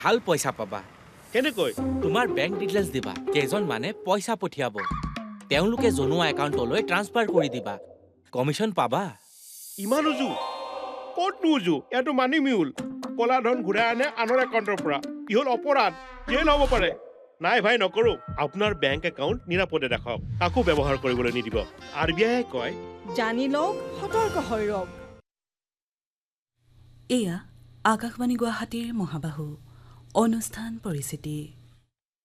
ভাল পইচা পাবা কেনেকৈ তোমাৰ বেংক ডিটেইলছ দিবা কেজন মানে পইচা পঠিয়াব তেওঁলোকে জনোৱা একাউণ্টলৈ ট্ৰান্সফাৰ কৰি দিবা কমিশ্যন পাবা ইমান উজু ক'ত নুজু ইয়াতো মানি মিউল কলা ধন ঘূৰাই আনে আনৰ একাউণ্টৰ পৰা ই হ'ল অপৰাধ জেল হ'ব পাৰে নাই ভাই নকৰো আপোনাৰ বেংক একাউণ্ট নিৰাপদে ৰাখক কাকো ব্যৱহাৰ কৰিবলৈ নিদিব RBI কয় জানি লওক সতৰ্ক হৈ ৰওক এয়া আকাশবাণী গুৱাহাটীৰ মহাবাহু অনুষ্ঠান পৰিচিতি